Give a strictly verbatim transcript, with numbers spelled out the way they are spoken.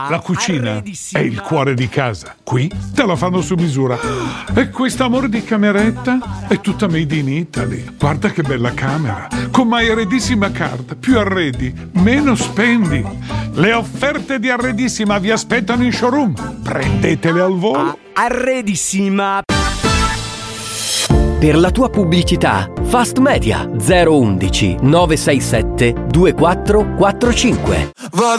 La cucina è il cuore di casa. Qui te la fanno su misura. E questo amore di cameretta è tutta made in Italy. Guarda che bella camera. Con My Arredissima Card. Più arredi, meno spendi. Le offerte di Arredissima vi aspettano in showroom. Prendetele al volo. Arredissima. Per la tua pubblicità, Fast Media zero uno uno nove sei sette due quattro quattro cinque. Vado